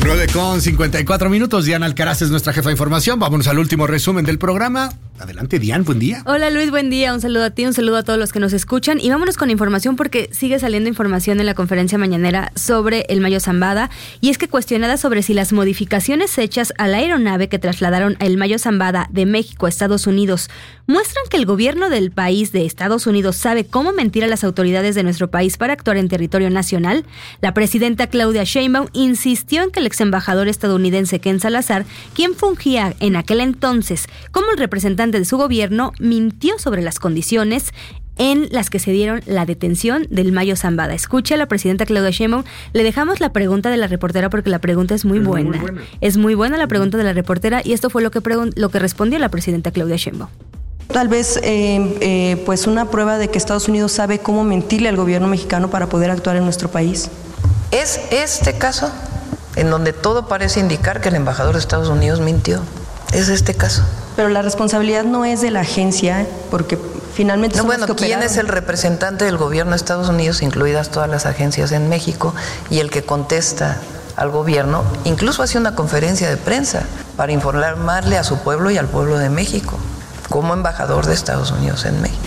9:54. Diana Alcaraz es nuestra jefa de información. Vámonos al último resumen del programa. Adelante, Diana, buen día. Hola, Luis, buen día. Un saludo a ti, un saludo a todos los que nos escuchan. Y vámonos con información porque sigue saliendo información en la conferencia mañanera sobre el Mayo Zambada. Y es que cuestionada sobre si las modificaciones hechas a la aeronave que trasladaron el Mayo Zambada de México a Estados Unidos muestran que el gobierno del país de Estados Unidos sabe cómo mentir a las autoridades de nuestro país para actuar en territorio nacional, la presidenta Claudia Sheinbaum insistió en que el ex embajador estadounidense Ken Salazar, quien fungía en aquel entonces como el representante de su gobierno, mintió sobre las condiciones en las que se dieron la detención del Mayo Zambada. Escucha a la presidenta Claudia Sheinbaum. Le dejamos la pregunta de la reportera porque la pregunta es muy buena. Es muy buena la pregunta de la reportera y esto fue lo que respondió la presidenta Claudia Sheinbaum. Tal vez pues una prueba de que Estados Unidos sabe cómo mentirle al gobierno mexicano para poder actuar en nuestro país. ¿Es este caso en donde todo parece indicar que el embajador de Estados Unidos mintió? ¿Es este caso? Pero la responsabilidad no es de la agencia, porque finalmente no, bueno, ¿quién es el representante del gobierno de Estados Unidos, incluidas todas las agencias en México, y el que contesta al gobierno, incluso hace una conferencia de prensa para informarle a su pueblo y al pueblo de México, como embajador de Estados Unidos en México?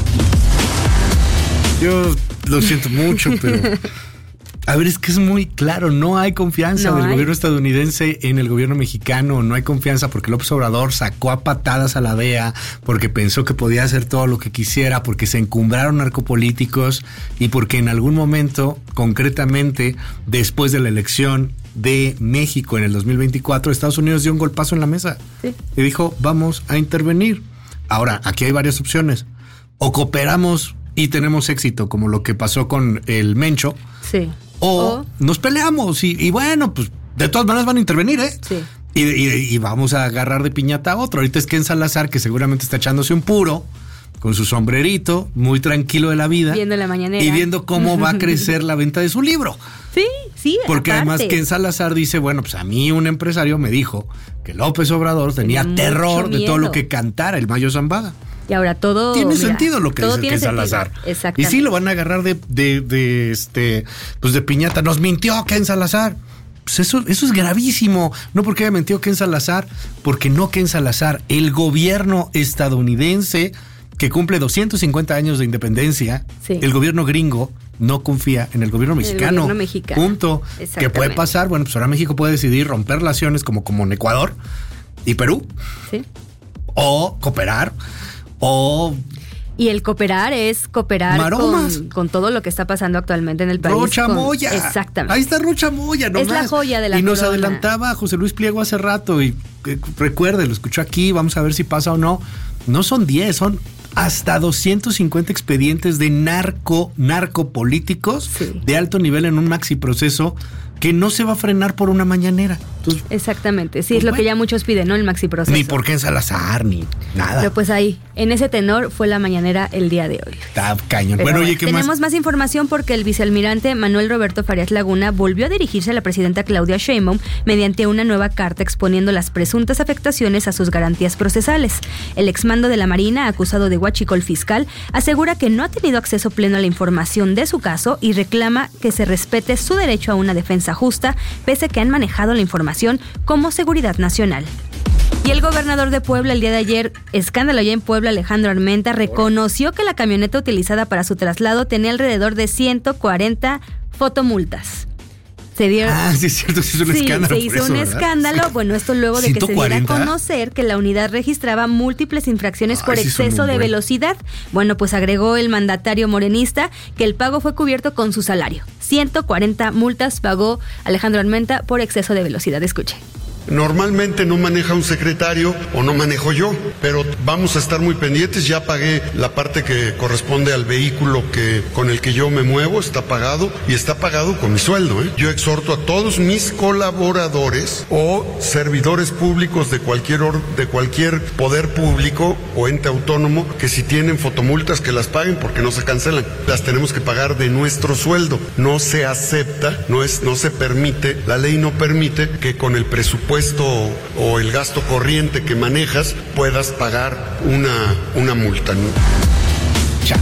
Yo lo siento mucho, pero... A ver, es que es muy claro, no hay confianza del gobierno estadounidense en el gobierno mexicano, no hay confianza porque López Obrador sacó a patadas a la DEA, porque pensó que podía hacer todo lo que quisiera, porque se encumbraron narcopolíticos y porque en algún momento, concretamente después de la elección de México en el 2024, Estados Unidos dio un golpazo en la mesa y dijo, vamos a intervenir. Ahora, aquí hay varias opciones. O cooperamos y tenemos éxito, como lo que pasó con el Mencho. Sí. O nos peleamos y bueno, pues de todas maneras van a intervenir, ¿eh? Sí. Y vamos a agarrar de piñata a otro. Ahorita es Ken Salazar, que seguramente está echándose un puro con su sombrerito, muy tranquilo de la vida. Viendo la mañanera. Y viendo cómo va a crecer la venta de su libro. Sí, porque aparte. Además Ken Salazar dice, bueno, pues a mí un empresario me dijo que López Obrador tenía terror de todo lo que cantara el Mayo Zambada. Y ahora todo... Tiene sentido lo que dice Ken Salazar. Exactamente. Y sí lo van a agarrar de piñata. Nos mintió Ken Salazar. Pues eso es gravísimo. No porque haya mentido Ken Salazar, porque no Ken Salazar. El gobierno estadounidense, que cumple 250 años de independencia, el gobierno gringo no confía en el gobierno mexicano. Punto. ¿Qué puede pasar? Bueno, pues ahora México puede decidir romper relaciones como en Ecuador y Perú. Sí. O cooperar. Y el cooperar es cooperar con todo lo que está pasando actualmente en el país. Rocha Moya. Exactamente. Ahí está Rocha Moya, nomás. Es la joya de la corona. Nos adelantaba José Luis Pliego hace rato y recuerde, lo escuchó aquí, vamos a ver si pasa o no. No son 10, son hasta 250 expedientes de narcopolíticos de alto nivel en un maxi proceso que no se va a frenar por una mañanera. Entonces, exactamente, sí, es lo que ya muchos piden, ¿no? El maxi proceso. Ni por Ken Salazar, ni nada. Pero pues ahí, en ese tenor fue la mañanera el día de hoy. Está cañón. Pero bueno, oye, ¿qué tenemos más información porque el vicealmirante Manuel Roberto Farías Laguna volvió a dirigirse a la presidenta Claudia Sheinbaum mediante una nueva carta exponiendo las presuntas afectaciones a sus garantías procesales. El exmando de la Marina, acusado de huachicol fiscal, asegura que no ha tenido acceso pleno a la información de su caso y reclama que se respete su derecho a una defensa justa, pese a que han manejado la información como seguridad nacional. Y el gobernador de Puebla el día de ayer, escándalo ya en Puebla, Alejandro Armenta, reconoció que la camioneta utilizada para su traslado tenía alrededor de 140 fotomultas. Sí, es cierto, se hizo un escándalo. Se hizo un escándalo. Sí. Bueno, esto luego de que se diera a conocer que la unidad registraba múltiples infracciones por exceso de velocidad. Bueno, pues agregó el mandatario morenista que el pago fue cubierto con su salario. 140 multas pagó Alejandro Armenta por exceso de velocidad. Escuche. Normalmente no maneja un secretario o no manejo yo, pero vamos a estar muy pendientes. Ya pagué la parte que corresponde al vehículo con el que yo me muevo, está pagado y está pagado con mi sueldo. Yo exhorto a todos mis colaboradores o servidores públicos de cualquier poder público o ente autónomo que si tienen fotomultas que las paguen porque no se cancelan. Las tenemos que pagar de nuestro sueldo. No se acepta, no se permite, la ley no permite que con el presupuesto o el gasto corriente que manejas puedas pagar una multa, ¿no? Chale.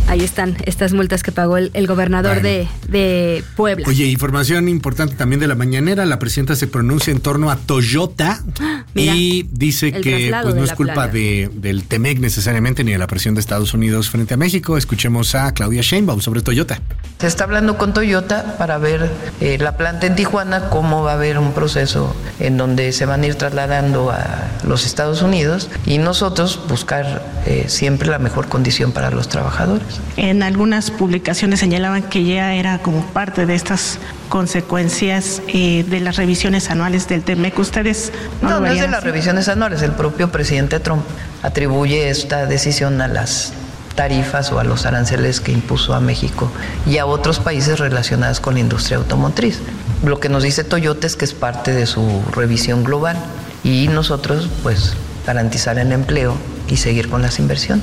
ahí están estas multas que pagó el gobernador de Puebla. Oye, información importante también de la mañanera. La presidenta se pronuncia en torno a Toyota y dice que pues, no es culpa del TEMEC necesariamente ni de la presión de Estados Unidos frente a México. Escuchemos a Claudia Sheinbaum sobre Toyota. Se está hablando con Toyota para ver la planta en Tijuana, cómo va a haber un proceso en donde se van a ir trasladando a los Estados Unidos y nosotros buscar siempre la mejor condición para los trabajadores. En algunas publicaciones señalaban que ya era como parte de estas consecuencias de las revisiones anuales del TEMEC. ¿Ustedes no es de las revisiones anuales? El propio presidente Trump atribuye esta decisión a las tarifas o a los aranceles que impuso a México y a otros países relacionados con la industria automotriz. Lo que nos dice Toyota es que es parte de su revisión global y nosotros pues garantizar el empleo y seguir con las inversiones.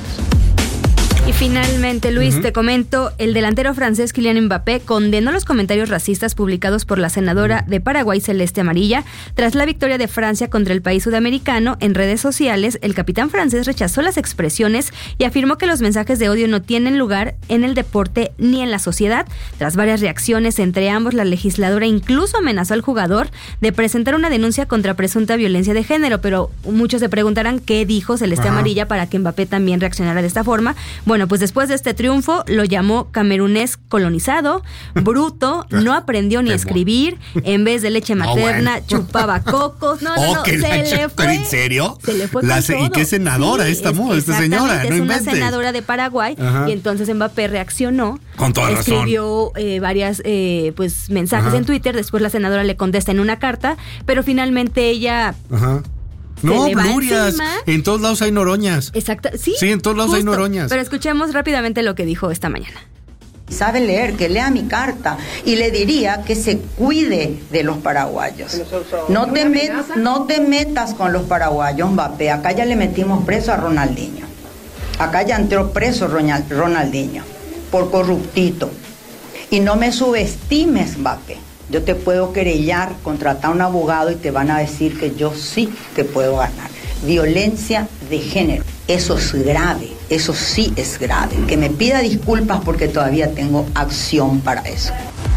Y finalmente, Luis, te comento, el delantero francés Kylian Mbappé condenó los comentarios racistas publicados por la senadora de Paraguay, Celeste Amarilla. Tras la victoria de Francia contra el país sudamericano, en redes sociales, el capitán francés rechazó las expresiones y afirmó que los mensajes de odio no tienen lugar en el deporte ni en la sociedad. Tras varias reacciones entre ambos, la legisladora incluso amenazó al jugador de presentar una denuncia contra presunta violencia de género, pero muchos se preguntarán qué dijo Celeste Amarilla para que Mbappé también reaccionara de esta forma. Bueno, pues después de este triunfo lo llamó camerunés colonizado, bruto, no aprendió ni a escribir, en vez de leche materna chupaba cocos. No, se le fue. ¿En serio? Se le fue con todo. ¿Y qué senadora esta señora? Es una senadora de Paraguay. Y entonces Mbappé reaccionó. Con toda razón. Escribió varias mensajes en Twitter. Después la senadora le contesta en una carta, pero finalmente ella... No, glorias. En todos lados hay noroñas. Exacto. Sí, en todos lados hay noroñas. Pero escuchemos rápidamente lo que dijo esta mañana. Sabe leer, que lea mi carta y le diría que se cuide de los paraguayos. No te metas con los paraguayos, Mbappé. Acá ya le metimos preso a Ronaldinho. Acá ya entró preso Ronaldinho por corruptito. Y no me subestimes, Mbappé. Yo te puedo querellar, contratar a un abogado y te van a decir que yo sí te puedo ganar. Violencia de género, eso es grave, eso sí es grave. Que me pida disculpas porque todavía tengo acción para eso.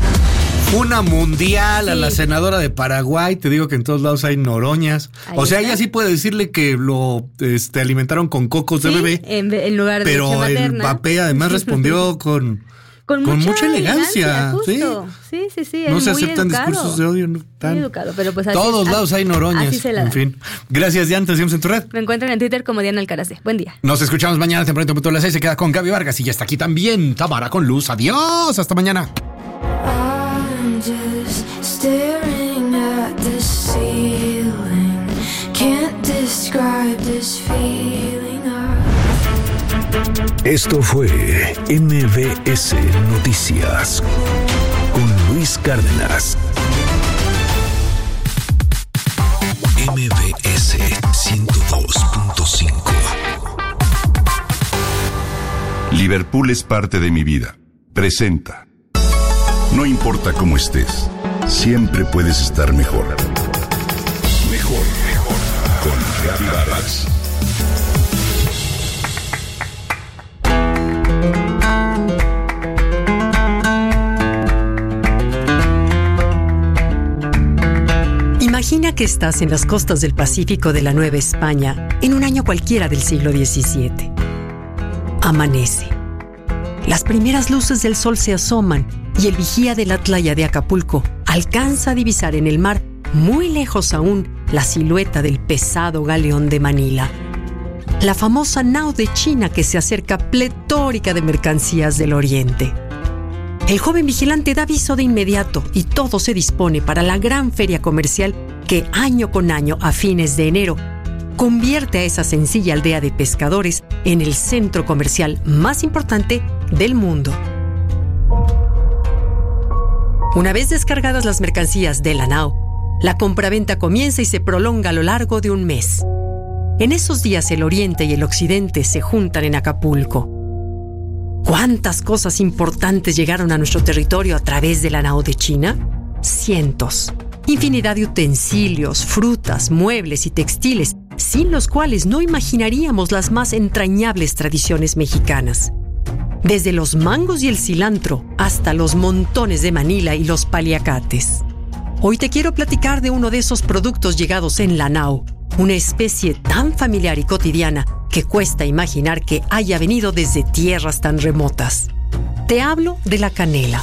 Una mundial a la senadora de Paraguay, te digo que en todos lados hay noroñas. O sea, ella sí puede decirle que lo alimentaron con cocos de bebé. En lugar de leche materna. Pero el Mbappé además respondió con mucha elegancia. Justo. Sí. No se aceptan discursos de odio. Muy educado, pero pues todos lados hay noroñas. Así se la da. En fin. Gracias, Diana. Te seguimos en tu red. Me encuentran en Twitter como Diana Alcaraz. Buen día. Nos escuchamos mañana temprano a las 6. Se queda con Gaby Vargas y ya está aquí también Tamara con Luz. Adiós. Hasta mañana. I'm just staring at the ceiling. Can't describe this feeling. Esto fue MBS Noticias con Luis Cárdenas. MBS 102.5. Liverpool es parte de mi vida. Presenta. No importa cómo estés, siempre puedes estar mejor. Mejor. Con Gaby Vargas. Imagina que estás en las costas del Pacífico de la Nueva España en un año cualquiera del siglo XVII. Amanece. Las primeras luces del sol se asoman y el vigía de la atalaya de Acapulco alcanza a divisar en el mar, muy lejos aún, la silueta del pesado galeón de Manila. La famosa nao de China que se acerca pletórica de mercancías del Oriente. El joven vigilante da aviso de inmediato y todo se dispone para la gran feria comercial que año con año, a fines de enero, convierte a esa sencilla aldea de pescadores en el centro comercial más importante del mundo. Una vez descargadas las mercancías de la nao, la compraventa comienza y se prolonga a lo largo de un mes. En esos días el Oriente y el Occidente se juntan en Acapulco. ¿Cuántas cosas importantes llegaron a nuestro territorio a través de la nao de China? Cientos. Infinidad de utensilios, frutas, muebles y textiles, sin los cuales no imaginaríamos las más entrañables tradiciones mexicanas. desde los mangos y el cilantro hasta los montones de Manila y los paliacates. Hoy te quiero platicar de uno de esos productos llegados en Lanao, una especie tan familiar y cotidiana que cuesta imaginar que haya venido desde tierras tan remotas. Te hablo de la canela.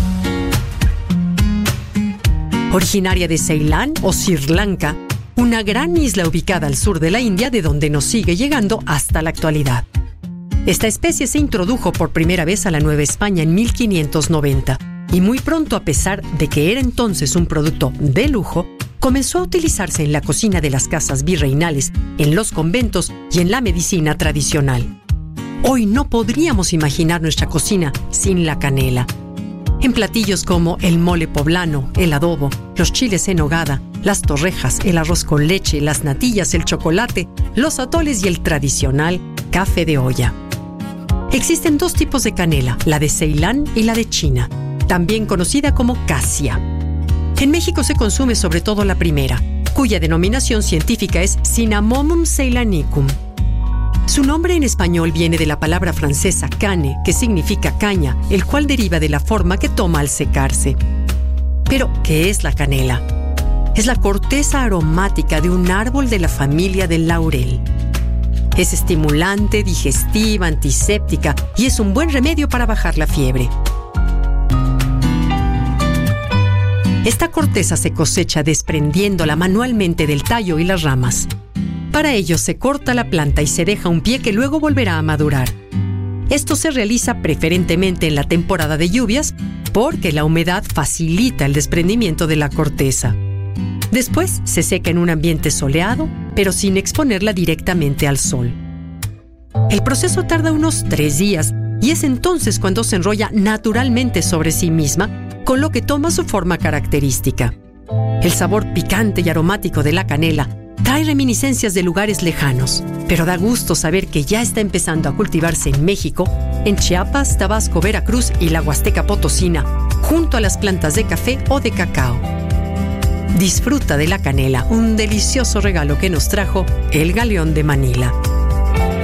Originaria de Ceilán o Sri Lanka, una gran isla ubicada al sur de la India, de donde nos sigue llegando hasta la actualidad. Esta especie se introdujo por primera vez a la Nueva España en 1590 y muy pronto, a pesar de que era entonces un producto de lujo, comenzó a utilizarse en la cocina de las casas virreinales, en los conventos y en la medicina tradicional. Hoy no podríamos imaginar nuestra cocina sin la canela. En platillos como el mole poblano, el adobo, los chiles en nogada, las torrejas, el arroz con leche, las natillas, el chocolate, los atoles y el tradicional café de olla. Existen dos tipos de canela, la de Ceilán y la de China, también conocida como casia. En México se consume sobre todo la primera, cuya denominación científica es Cinnamomum ceylanicum. Su nombre en español viene de la palabra francesa cane, que significa caña, el cual deriva de la forma que toma al secarse. Pero, ¿qué es la canela? Es la corteza aromática de un árbol de la familia del laurel. Es estimulante, digestiva, antiséptica y es un buen remedio para bajar la fiebre. Esta corteza se cosecha desprendiéndola manualmente del tallo y las ramas. Para ello se corta la planta y se deja un pie que luego volverá a madurar. Esto se realiza preferentemente en la temporada de lluvias porque la humedad facilita el desprendimiento de la corteza. Después se seca en un ambiente soleado, pero sin exponerla directamente al sol. El proceso tarda unos 3 días y es entonces cuando se enrolla naturalmente sobre sí misma, con lo que toma su forma característica. El sabor picante y aromático de la canela trae reminiscencias de lugares lejanos, pero da gusto saber que ya está empezando a cultivarse en México, en Chiapas, Tabasco, Veracruz y la Huasteca Potosina, junto a las plantas de café o de cacao. Disfruta de la canela, un delicioso regalo que nos trajo el Galeón de Manila.